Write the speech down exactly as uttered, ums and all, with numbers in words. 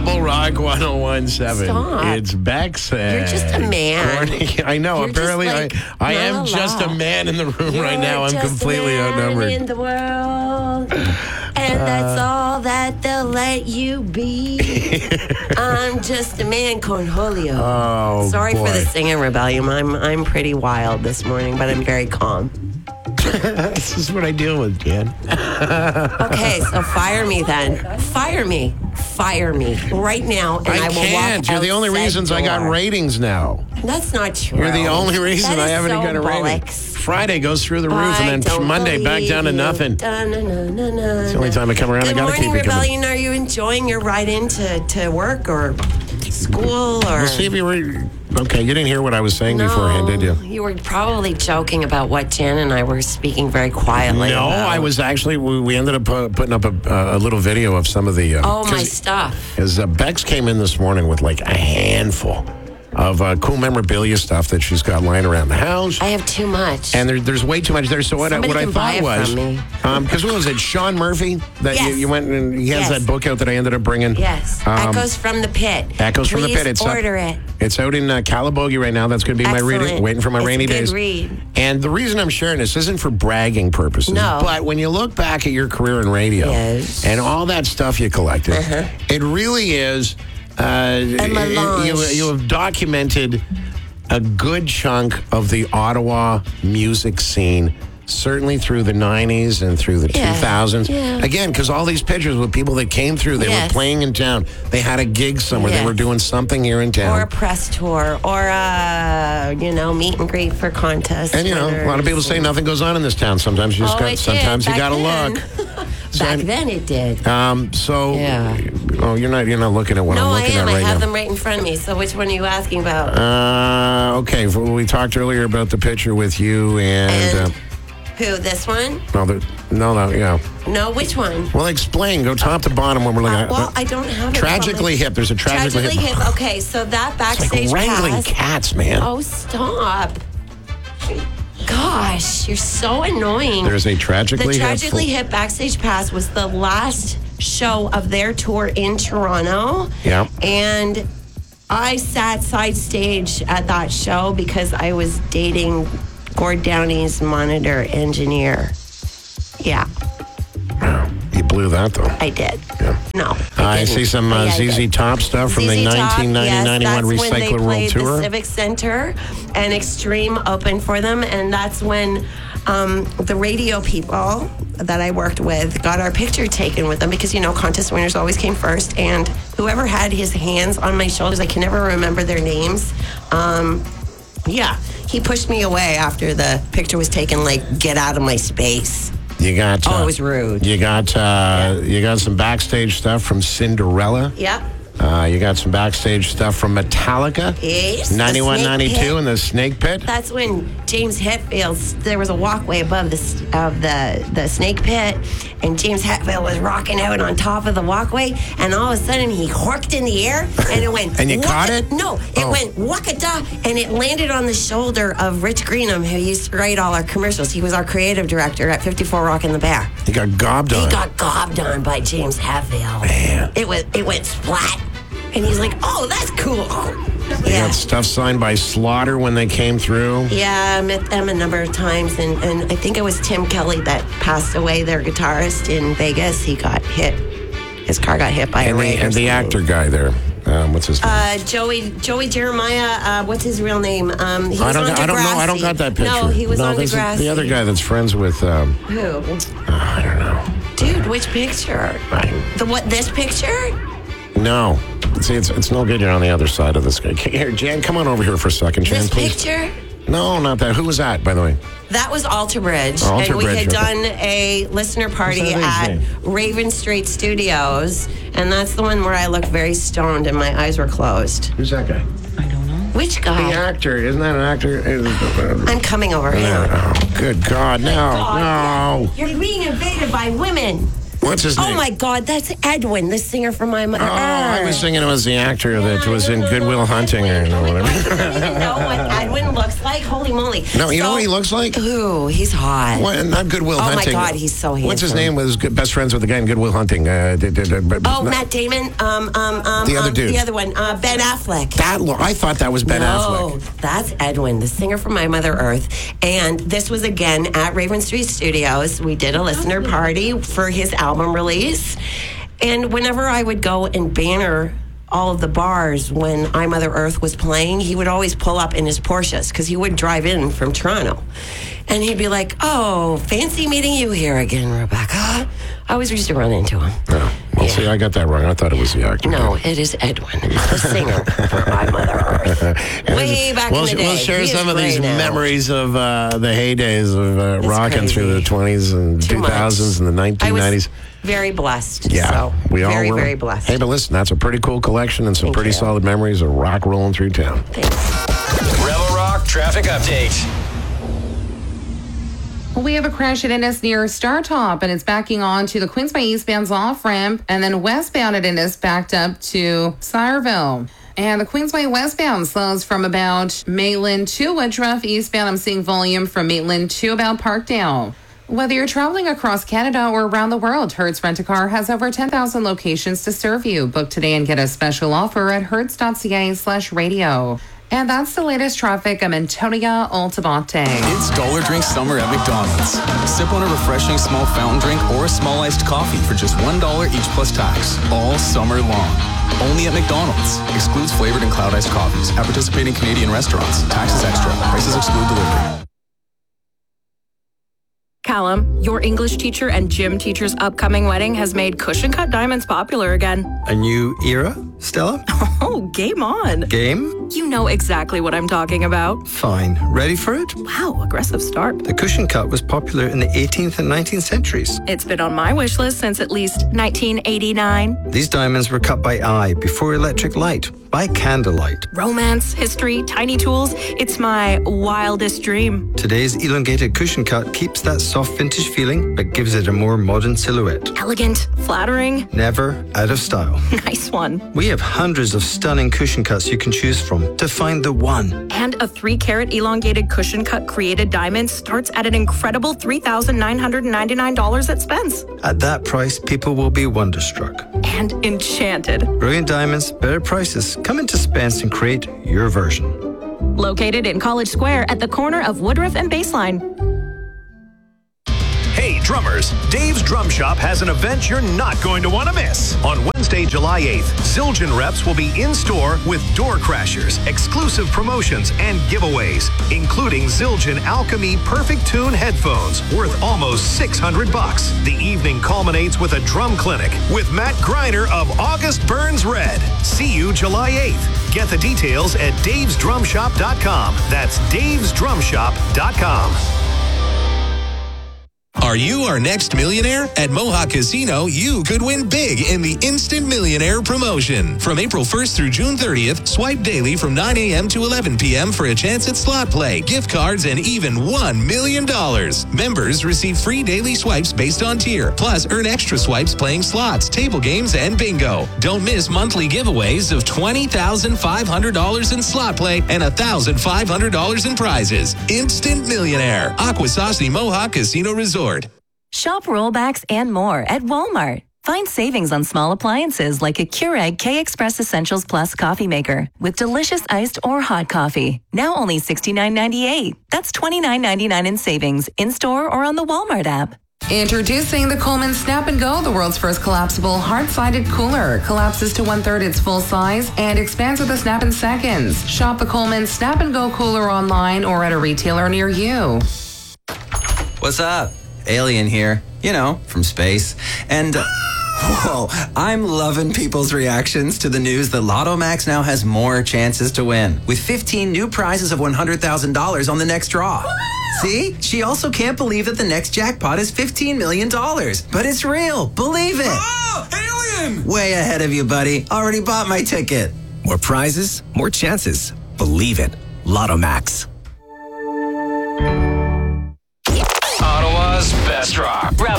Rebel Rock one oh one point seven. Stop. It's Bex. Uh, You're just a man. Corny. I know. You're apparently, just, like, I, I not am just a allowed. man in the room You're right now. I'm just completely a man outnumbered. in the world, and that's all that they'll let you be. I'm just a man, Cornholio. Oh, Sorry boy. for the singing rebellion. I'm I'm pretty wild this morning, but I'm very calm. This is what I deal with, Jan. Okay, so fire me then. Fire me. Fire me right now, and I, I will can't. walk You're the out only said reasons I got door. ratings now. That's not true. You're the only reason That I is haven't so got a rating. bollocks. Friday goes through the roof, I and then don't Monday back down to believe you. nothing. Da-na-na-na-na. It's the only time I come around. Good I gotta keep morning, it coming. Rebellion. Are you enjoying your ride into to work or school or? We'll see if you were. Okay, you didn't hear what I was saying No, beforehand, did you? You were probably joking about what Jan and I were speaking very quietly. No, about. I was actually. We we ended up uh, putting up a, a little video of some of the. Uh, Oh, my stuff. Because uh, Bex came in this morning with like a handful of uh, cool memorabilia stuff that she's got lying around the house. I have too much. And there, there's way too much there. So what, I, Somebody what I can buy thought it was, from me. because what was it, Sean Murphy? That you, Yes. you went and he has Yes. that book out that I ended up bringing. Yes. Um, Echoes from the Pit. Echoes from the Please Pit. It's order up, it. It's out in uh, Calabogie right now. That's going to be my reading. Excellent. Waiting for my It's a rainy good days. read. And the reason I'm sharing this isn't for bragging purposes. No. But when you look back at your career in radio Yes. and all that stuff you collected, Uh-huh. it really is. Uh, melange. you, you have documented a good chunk of the Ottawa music scene, certainly through the nineties and through the Yeah, two thousands. yeah. Again, because all these pictures with people that came through, they Yes. were playing in town. They had a gig somewhere. They Yes. were doing something here in Or town. a press tour, or a you know meet and greet for contests. And you know, a lot of people say nothing goes on in this town. Sometimes you just Oh, got. it Sometimes did you got to back look. then. So Back I- then it did. Um. So. Yeah. Oh, you're not. You're not looking at what No, I'm I looking am. at I right have now. them right in front of me. So which one are you asking about? Uh. Okay. well, We talked earlier about the picture with you and. And uh, who? This one? no, the, no, no. Yeah. No, which one? Well, explain. Go top to bottom when we're looking Uh, at. well, I don't have it. Tragically hip. There's a tragically, Tragically hip. hip. Okay, so that It's backstage like wrangling pass. cats, man. Oh, stop! Gosh, you're so annoying. There's a tragically The hip. Tragically Hip backstage pass was the last show of their tour in Toronto. Yeah. And I sat side stage at that show because I was dating Gord Downey's monitor engineer. Yeah, You blew that though. I did. Yeah. No. I didn't. see some Oh, uh, yeah, I Z Z did. Top stuff from the Z Z Top, nineteen ninety yes, ninety-one that's when they Recycler World played Tour. the Civic Center, and Extreme opened for them, and that's when um, the radio people that I worked with got our picture taken with them because, you know, contest winners always came first, and whoever had his hands on my shoulders, I can never remember their names. Um, yeah, he pushed me away after the picture was taken, like, get out of my space. You got. Oh, uh, it was rude. You got. Uh, You got some backstage stuff from Cinderella. Yep. Uh, you got some backstage stuff from Metallica. Yes, the ninety-one, Snake ninety-two Pit. in the Snake Pit. That's when James Hetfield, there was a walkway above the of the the Snake Pit, and James Hetfield was rocking out on top of the walkway, and all of a sudden he horked in the air, and it went. And you caught waka- it? No, it Oh. went wakada, and it landed on the shoulder of Rich Greenham, who used to write all our commercials. He was our creative director at fifty-four Rock in the Bear. You got gobbed on. He got gobbed on by James Hetfield. Man. It was it went splat, and he's like, "Oh, that's cool." You got stuff signed by Slaughter when they came through. Yeah, I met them a number of times, and, and I think it was Tim Kelly that passed away, their guitarist in Vegas. He got hit. His car got hit by And a the, Raiders and the thing. actor guy there. Um, what's his name? Uh, Joey Joey Jeremiah. Uh, what's his real name? Um, he was I don't. on I don't know. I don't Degrassi. got that picture. No, he was no, on this is Degrassi. the other guy that's friends with. Um, Who? I don't know. Dude, which picture? I, The what? This picture? no. See, it's it's no good. You're on the other side of this guy. Here, Jan, come on over here for a second, Jan, This please. picture? No, not that. Who was that, by the way? That was Alter Bridge, Alter and we Bridge, had okay. done a listener party What's that at guy's Raven Street Studios, and that's the one where I looked very stoned and my eyes were closed. Who's that guy? Which The guy? actor. Isn't that an actor? I'm coming over here. Oh, good God, no, no. You're being invaded by women. What's his name? Oh, my God. That's Edwin, the singer from My Mother Oh, Earth. I was thinking it was the actor that was in Good Will Hunting or Oh, whatever. I don't even know what Edwin looks like. Holy moly. No, you So- know what he looks like? Ooh, he's hot. What, not Good Will Oh, my Hunting. God, he's so What's his handsome. name? Was good, best friends with the guy in Good Will Hunting. Uh, did, did, did, but- Oh, no, Matt Damon. Um, um, um, The other um, dude. The other one. Uh, Ben Affleck. That lo- I thought that was Ben no, Affleck. that's Edwin, the singer from My Mother Earth. And this was again at Raven Street Studios. We did a listener party for his album release. And whenever I would go and banner all of the bars when I Mother Earth was playing, he would always pull up in his Porsches because he would drive in from Toronto. And he'd be like, oh, fancy meeting you here again, Rebecca. I always used to run into him. Oh, well, Yeah. see, I got that wrong. I thought it was the actor. No, it is Edwin, the singer for My Mother Earth. Way back we'll, in the day. We'll share He is some of these gray now. memories of uh, the heydays of uh, It's rocking through crazy. the twenties and Too two much. thousands and the nineteen nineties. I was very blessed. Yeah, so, we all very, were. very blessed. Hey, but listen, that's a pretty cool collection and some Thank pretty you. solid memories of rock rolling through town. Thanks. Rebel Rock traffic update. We have a crash at Innis near Startop, and it's backing on to the Queensway eastbound's off-ramp, and then westbound at Innis backed up to Sireville. And the Queensway westbound slows from about Maitland to Woodruff. Eastbound, I'm seeing volume from Maitland to about Parkdale. Whether you're traveling across Canada or around the world, Hertz Rent-A-Car has over ten thousand locations to serve you. Book today and get a special offer at hertz.ca slash radio. And that's the latest traffic. I'm Antonia Altabate. It's Dollar Drink Summer at McDonald's. Sip on a refreshing small fountain drink or a small iced coffee for just one dollar each plus tax, all summer long. Only at McDonald's. Excludes flavored and cloud iced coffees at participating Canadian restaurants. Taxes extra. Prices exclude delivery. Callum, your English teacher and gym teacher's upcoming wedding has made cushion cut diamonds popular again. A new era, Stella? Oh, game on. Game? You know exactly what I'm talking about. Fine. Ready for it? Wow, aggressive start. The cushion cut was popular in the eighteenth and nineteenth centuries. It's been on my wish list since at least nineteen eighty-nine. These diamonds were cut by eye before electric light, by candlelight. Romance, history, tiny tools. It's my wildest dream. Today's elongated cushion cut keeps that soft vintage feeling, but gives it a more modern silhouette. Elegant, flattering. Never out of style. Nice one. We have hundreds of stunning cushion cuts you can choose from to find the one. And a three carat elongated cushion cut created diamond starts at an incredible three thousand nine hundred ninety-nine dollars at Spence. At that price, people will be wonderstruck. And enchanted. Brilliant diamonds, better prices. Come into Spence and create your version. Located in College Square at the corner of Woodruff and Baseline. Hey, drummers, Dave's Drum Shop has an event you're not going to want to miss. On Wednesday, July eighth, Zildjian reps will be in-store with Door Crashers, exclusive promotions, and giveaways, including Zildjian Alchemy Perfect Tune headphones worth almost six hundred bucks. The evening culminates with a drum clinic with Matt Greiner of August Burns Red. See you July eighth. Get the details at daves drum shop dot com. That's daves drum shop dot com. Are you our next millionaire? At Mohawk Casino, you could win big in the Instant Millionaire promotion. From April first through June thirtieth, swipe daily from nine a.m. to eleven p.m. for a chance at slot play, gift cards, and even one million dollars. Members receive free daily swipes based on tier, plus earn extra swipes playing slots, table games, and bingo. Don't miss monthly giveaways of twenty thousand five hundred dollars in slot play and one thousand five hundred dollars in prizes. Instant Millionaire. Akwesasne Mohawk Casino Resort. Shop rollbacks and more at Walmart. Find savings on small appliances like a Keurig K-Express Essentials Plus coffee maker with delicious iced or hot coffee. Now only sixty-nine ninety-eight. That's twenty-nine ninety-nine in savings in-store or on the Walmart app. Introducing the Coleman Snap and Go, the world's first collapsible hard-sided cooler. Collapses to one-third its full size and expands with a snap in seconds. Shop the Coleman Snap and Go cooler online or at a retailer near you. What's up? Alien here, you know, from space. And, uh, whoa, I'm loving people's reactions to the news that Lotto Max now has more chances to win, with fifteen new prizes of one hundred thousand dollars on the next draw. See? She also can't believe that the next jackpot is fifteen million dollars. But it's real. Believe it. Oh, alien! Way ahead of you, buddy. Already bought my ticket. More prizes, more chances. Believe it. Lotto Max. Ottawa's best rock.